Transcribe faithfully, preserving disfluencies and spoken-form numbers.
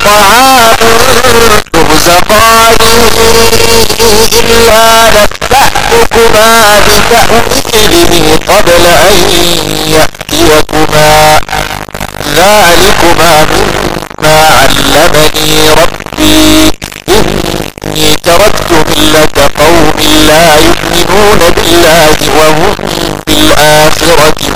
طعام ترزقان إلا نبأتكما بتأويله قبل أن يأتيكما ذلكما مما علمني ربي إني تركت ملة قوم لا يؤمنون بالله وهم بالآخرة